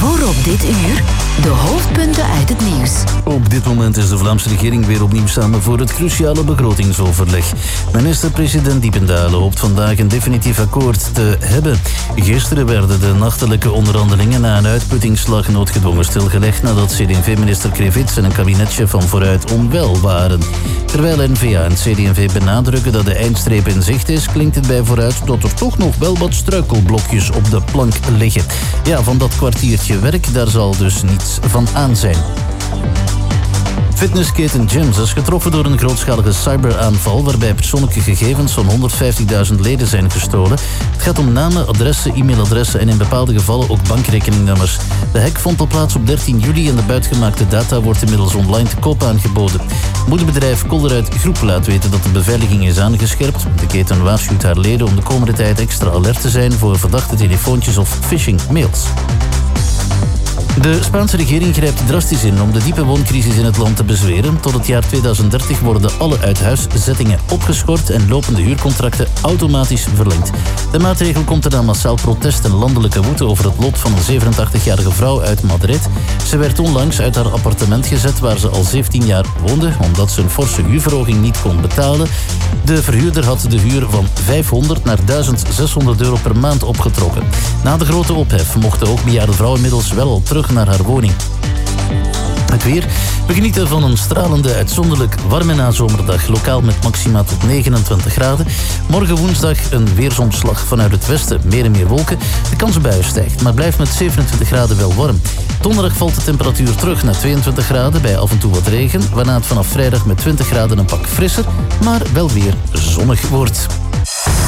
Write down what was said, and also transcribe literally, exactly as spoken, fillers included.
Voor op dit uur de hoofdpunten uit het nieuws. Op dit moment is de Vlaamse regering weer opnieuw samen voor het cruciale begrotingsoverleg. Minister-president Diependalen hoopt vandaag een definitief akkoord te hebben. Gisteren werden de nachtelijke onderhandelingen na een uitputtingsslag noodgedwongen stilgelegd nadat C D en V-minister Krevits en een kabinetchef van Vooruit onwel waren. Terwijl N V A en C D en V benadrukken dat de eindstreep in zicht is, klinkt het bij Vooruit dat er toch nog wel wat struikelblokjes op de plank liggen. Ja, van dat kwartiertje werk, daar zal dus niets van aan zijn. Fitnessketen Gyms is getroffen door een grootschalige cyberaanval waarbij persoonlijke gegevens van honderdvijftigduizend leden zijn gestolen. Het gaat om namen, adressen, e-mailadressen en in bepaalde gevallen ook bankrekeningnummers. De hack vond al plaats op dertien juli en de buitgemaakte data wordt inmiddels online te koop aangeboden. Moederbedrijf Colruyt Groep laat weten dat de beveiliging is aangescherpt. De keten waarschuwt haar leden om de komende tijd extra alert te zijn voor verdachte telefoontjes of phishing-mails. De Spaanse regering grijpt drastisch in om de diepe wooncrisis in het land te bezweren. Tot het jaar tweeduizend dertig worden alle uithuiszettingen opgeschort en lopende huurcontracten automatisch verlengd. De maatregel komt er na massaal protest en landelijke woede over het lot van een zevenentachtigjarige vrouw uit Madrid. Ze werd onlangs uit haar appartement gezet waar ze al zeventien jaar woonde, omdat ze een forse huurverhoging niet kon betalen. De verhuurder had de huur van vijfhonderd naar duizend zeshonderd euro per maand opgetrokken. Na de grote ophef mocht de hoogbejaarde vrouw inmiddels wel al terug naar haar woning. Het weer. We genieten van een stralende, uitzonderlijk warme nazomerdag. Lokaal met maxima tot negenentwintig graden. Morgen woensdag een weersomslag vanuit het westen. Meer en meer wolken. De kans op buien stijgt, maar blijft met zevenentwintig graden wel warm. Donderdag valt de temperatuur terug naar tweeëntwintig graden bij af en toe wat regen. Waarna het vanaf vrijdag met twintig graden een pak frisser, maar wel weer zonnig wordt.